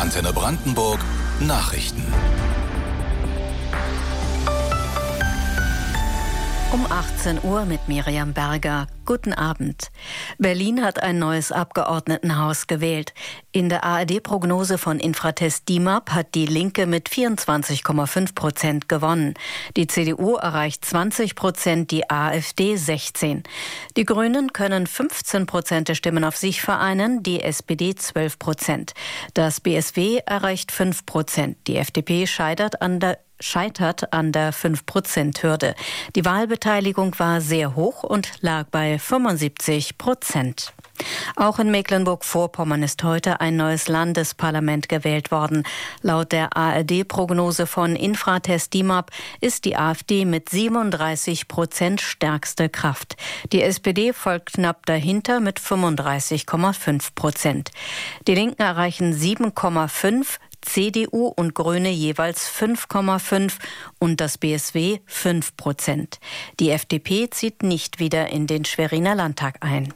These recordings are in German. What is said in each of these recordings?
Antenne Brandenburg Nachrichten. Um 18 Uhr mit Miriam Berger. Guten Abend. Berlin hat ein neues Abgeordnetenhaus gewählt. In der ARD-Prognose von Infratest DIMAP hat die Linke mit 24,5% gewonnen. Die CDU erreicht 20%, die AfD 16%. Die Grünen können 15% der Stimmen auf sich vereinen, die SPD 12%. Das BSW erreicht 5%. Die FDP scheitert an der 5%-Hürde. Die Wahlbeteiligung war sehr hoch und lag bei 75%. Auch in Mecklenburg-Vorpommern ist heute ein neues Landesparlament gewählt worden. Laut der ARD-Prognose von Infratest DIMAP ist die AfD mit 37% stärkste Kraft. Die SPD folgt knapp dahinter mit 35,5%. Die Linken erreichen 7,5%, CDU und Grüne jeweils 5,5% und das BSW 5%. Die FDP zieht nicht wieder in den Schweriner Landtag ein.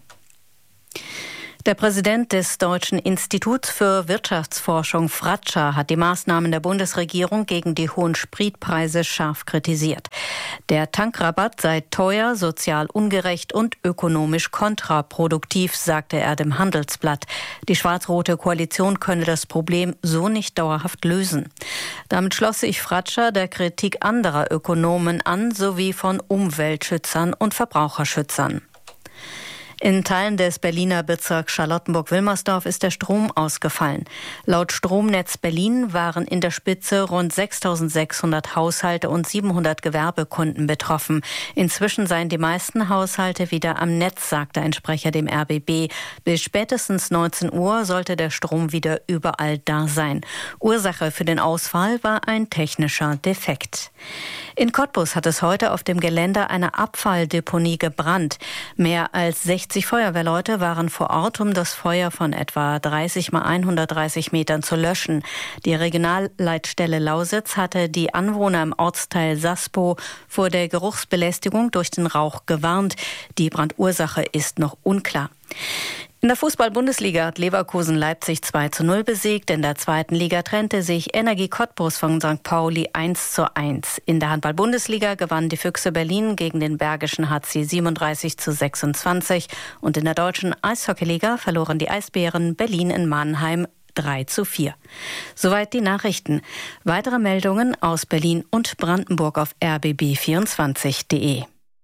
Der Präsident des Deutschen Instituts für Wirtschaftsforschung, Fratscher, hat die Maßnahmen der Bundesregierung gegen die hohen Spritpreise scharf kritisiert. Der Tankrabatt sei teuer, sozial ungerecht und ökonomisch kontraproduktiv, sagte er dem Handelsblatt. Die schwarz-rote Koalition könne das Problem so nicht dauerhaft lösen. Damit schloss sich Fratscher der Kritik anderer Ökonomen an, sowie von Umweltschützern und Verbraucherschützern. In Teilen des Berliner Bezirks Charlottenburg-Wilmersdorf ist der Strom ausgefallen. Laut Stromnetz Berlin waren in der Spitze rund 6.600 Haushalte und 700 Gewerbekunden betroffen. Inzwischen seien die meisten Haushalte wieder am Netz, sagte ein Sprecher dem RBB. Bis spätestens 19 Uhr sollte der Strom wieder überall da sein. Ursache für den Ausfall war ein technischer Defekt. In Cottbus hat es heute auf dem Gelände eine Abfalldeponie gebrannt. Mehr als 60 Feuerwehrleute waren vor Ort, um das Feuer von etwa 30 mal 130 Metern zu löschen. Die Regionalleitstelle Lausitz hatte die Anwohner im Ortsteil Saspo vor der Geruchsbelästigung durch den Rauch gewarnt. Die Brandursache ist noch unklar. In der Fußball-Bundesliga hat Leverkusen Leipzig 2:0 besiegt. In der zweiten Liga trennte sich Energie Cottbus von St. Pauli 1:1. In der Handball-Bundesliga gewannen die Füchse Berlin gegen den Bergischen HC 37:26. Und in der deutschen Eishockeyliga verloren die Eisbären Berlin in Mannheim 3:4. Soweit die Nachrichten. Weitere Meldungen aus Berlin und Brandenburg auf rbb24.de.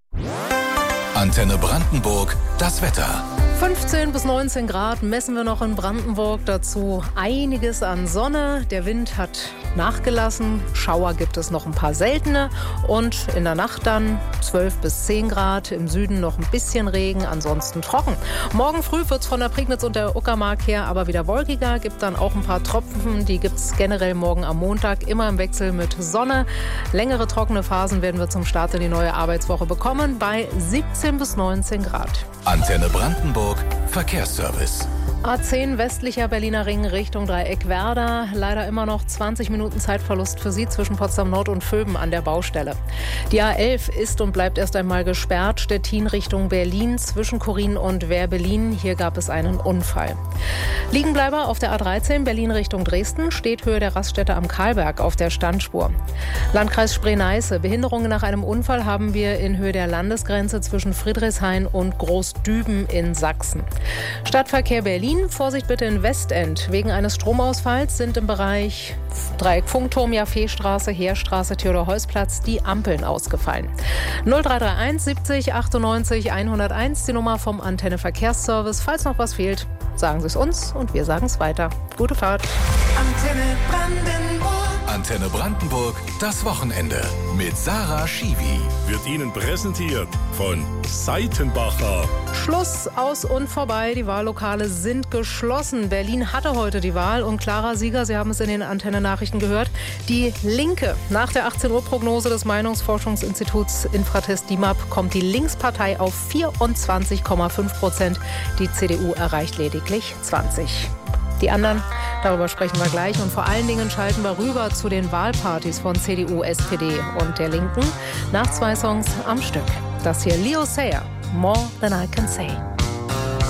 Antenne Brandenburg, das Wetter. 15 bis 19 Grad messen wir noch in Brandenburg. Dazu einiges an Sonne. Der Wind hat nachgelassen. Schauer gibt es noch ein paar seltene. Und in der Nacht dann 12 bis 10 Grad. Im Süden noch ein bisschen Regen, ansonsten trocken. Morgen früh wird es von der Prignitz und der Uckermark her aber wieder wolkiger. Gibt dann auch ein paar Tropfen. Die gibt es generell morgen am Montag. Immer im Wechsel mit Sonne. Längere trockene Phasen werden wir zum Start in die neue Arbeitswoche bekommen bei 17 bis 19 Grad. Antenne Brandenburg Verkehrsservice. A10 westlicher Berliner Ring Richtung Dreieck-Werder. Leider immer noch 20 Minuten Zeitverlust für Sie zwischen Potsdam Nord und Vöben an der Baustelle. Die A11 ist und bleibt erst einmal gesperrt. Stettin Richtung Berlin zwischen Chorin und Werbelin. Hier gab es einen Unfall. Liegenbleiber auf der A13 Berlin Richtung Dresden steht Höhe der Raststätte am Karlberg auf der Standspur. Landkreis Spree-Neiße. Behinderungen nach einem Unfall haben wir in Höhe der Landesgrenze zwischen Friedrichshain und Großdüben in Sachsen. Stadtverkehr Berlin. Vorsicht bitte in Westend. Wegen eines Stromausfalls sind im Bereich Dreieck Funkturm, Jaffeestraße, Heerstraße, Theodor-Heuss-Platz die Ampeln ausgefallen. 0331 70 98 101, die Nummer vom Antenne Verkehrsservice. Falls noch was fehlt, sagen Sie es uns und wir sagen es weiter. Gute Fahrt. Antenne Brandenburg. Antenne Brandenburg, das Wochenende mit Sarah Schiwi. Wird Ihnen präsentiert von Seitenbacher. Schluss, aus und vorbei. Die Wahllokale sind geschlossen. Berlin hatte heute die Wahl und klarer Sieger, Sie haben es in den Antenne-Nachrichten gehört, die Linke. Nach der 18 Uhr Prognose des Meinungsforschungsinstituts Infratest DIMAP kommt die Linkspartei auf 24,5%. Die CDU erreicht lediglich 20%. Die anderen, darüber sprechen wir gleich. Und vor allen Dingen schalten wir rüber zu den Wahlpartys von CDU, SPD und der Linken nach 2 Songs am Stück. Das hier Leo Sayer, More Than I Can Say.